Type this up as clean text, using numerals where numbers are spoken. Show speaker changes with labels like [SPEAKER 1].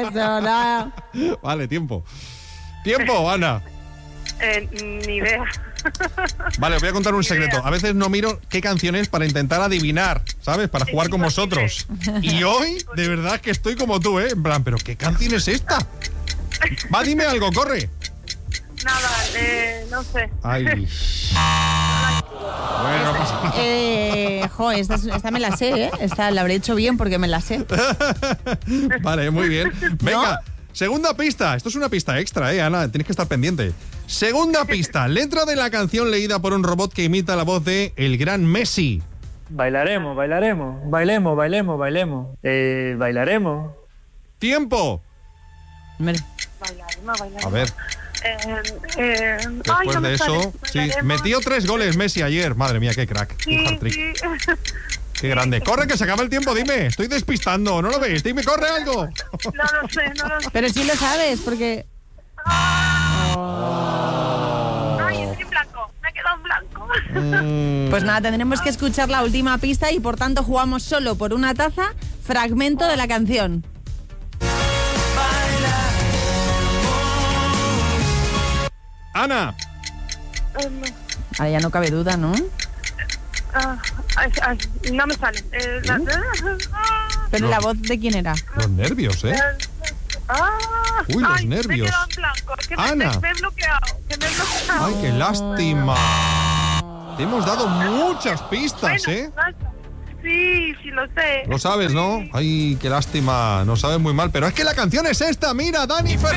[SPEAKER 1] eso, no.
[SPEAKER 2] Vale, tiempo. Tiempo, Ana.
[SPEAKER 3] Ni idea.
[SPEAKER 2] Vale, os voy a contar un secreto. A veces no miro qué canción es para intentar adivinar, ¿sabes? Para jugar con vosotros. Y hoy, de verdad que estoy como tú, ¿eh? En plan, ¿pero qué canción es esta? Va, dime algo, corre.
[SPEAKER 3] Nada, no sé.
[SPEAKER 2] Ay. Bueno, no pasa nada.
[SPEAKER 1] Esta me la sé, ¿eh? Esta la habré hecho bien porque me la sé.
[SPEAKER 2] Vale, muy bien. Venga,
[SPEAKER 1] ¿No?
[SPEAKER 2] segunda pista. Esto es una pista extra, Ana. Tienes que estar pendiente. Segunda pista. Letra de la canción leída por un robot que imita la voz de el gran Messi.
[SPEAKER 4] Bailaremos, bailaremos, bailemos, bailemos, bailemos. Bailaremos.
[SPEAKER 2] Tiempo.
[SPEAKER 1] Hombre,
[SPEAKER 2] A ver, después de eso, sí, metió 3 goles Messi ayer. Madre mía, qué crack. Un hat-trick. Qué grande. Corre, que se acaba el tiempo, dime. Estoy despistando, ¿no lo ves? Dime, corre algo.
[SPEAKER 3] No lo sé.
[SPEAKER 1] pero sí lo sabes, porque...
[SPEAKER 3] Ay, estoy en blanco. Me he quedado en blanco.
[SPEAKER 1] Pues nada, tendremos que escuchar la última pista y por tanto jugamos solo por una taza, fragmento de la canción.
[SPEAKER 2] Ana.
[SPEAKER 1] Ahora ya no cabe duda, ¿no?
[SPEAKER 3] No me sale.
[SPEAKER 1] Pero la voz de quién era.
[SPEAKER 2] Los nervios, ¿eh? Uy, los nervios.
[SPEAKER 3] Me he quedado en blanco. Que
[SPEAKER 2] Ana.
[SPEAKER 3] me he bloqueado.
[SPEAKER 2] Ay, qué lástima. Te hemos dado muchas pistas, ¿eh?
[SPEAKER 3] Sí, lo sé.
[SPEAKER 2] Lo sabes, ¿no? Ay, qué lástima. Nos sabes muy mal. Pero es que la canción es esta. Mira, Dani.